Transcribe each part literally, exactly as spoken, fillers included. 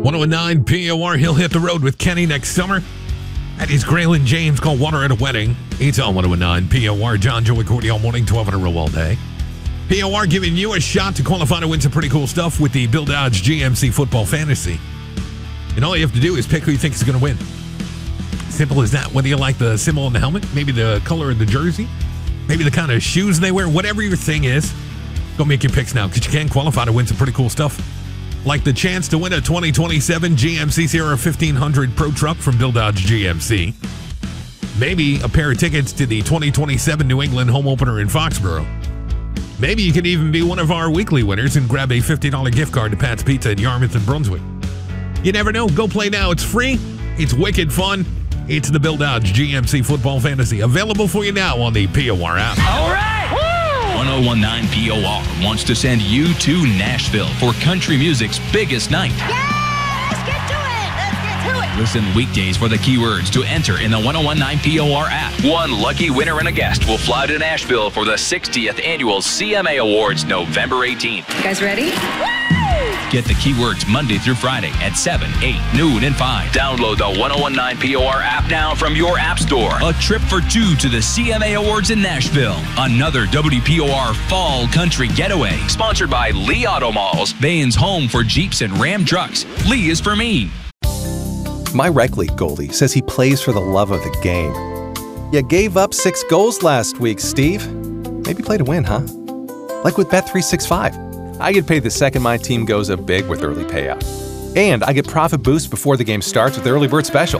one oh nine P O R, he'll hit the road with Kenny next summer. That is Graylin James, called Water at a Wedding. It's on one oh nine P O R. John, Joey, Courtney all morning, twelve in a row all day. P O R giving you a shot to qualify to win some pretty cool stuff with the Bill Dodge G M C Football Fantasy. And all you have to do is pick who you think is going to win. Simple as that. Whether you like the symbol on the helmet, maybe the color of the jersey, maybe the kind of shoes they wear, whatever your thing is, go make your picks now because you can qualify to win some pretty cool stuff. Like the chance to win a twenty twenty-seven G M C Sierra fifteen hundred Pro Truck from Bill Dodge G M C. Maybe a pair of tickets to the twenty twenty-seven New England home opener in Foxborough. Maybe you could even be one of our weekly winners and grab a fifty dollars gift card to Pat's Pizza in Yarmouth and Brunswick. You never know. Go play now. It's free. It's wicked fun. It's the Bill Dodge G M C Football Fantasy. Available for you now on the P O R app. All right. Woo! one oh one nine P O R wants to send you to Nashville for country music's biggest night. Yeah! Let's get to it! Let's get to it! Listen weekdays for the keywords to enter in the one oh one nine P O R app. One lucky winner and a guest will fly to Nashville for the sixtieth Annual C M A Awards November eighteenth. You guys ready? Get the keywords Monday through Friday at seven, eight, noon, and five. Download the one oh one nine P O R app now from your app store. A trip for two to the C M A Awards in Nashville. Another W P O R Fall Country Getaway. Sponsored by Lee Auto Malls. Vane's home for Jeeps and Ram trucks. Lee is for me. My rec league goalie says he plays for the love of the game. You gave up six goals last week, Steve. Maybe play to win, huh? Like with Bet three sixty-five. I get paid the second my team goes up big with early payout. And I get profit boost before the game starts with the early bird special.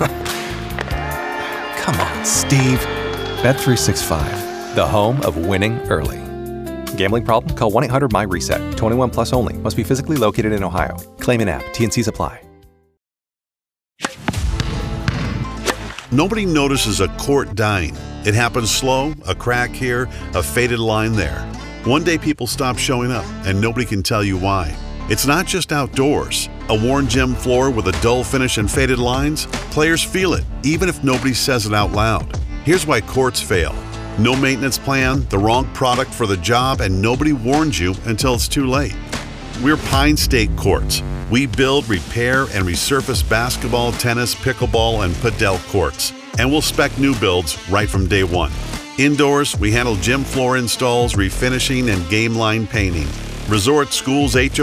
Come on, Steve. Bet three sixty-five, the home of winning early. Gambling problem? Call one eight hundred M Y reset. twenty-one plus only. Must be physically located in Ohio. Claim in app. T and Cs apply. Nobody notices a quart dying. It happens slow, a crack here, a faded line there. One day people stop showing up, and nobody can tell you why. It's not just outdoors. A worn gym floor with a dull finish and faded lines? Players feel it, even if nobody says it out loud. Here's why quarts fail. No maintenance plan, the wrong product for the job, and nobody warns you until it's too late. We're Pine State Quartz. We build, repair, and resurface basketball, tennis, pickleball, and padel courts. And we'll spec new builds right from day one. Indoors, we handle gym floor installs, refinishing, and game line painting. Resort, schools, H O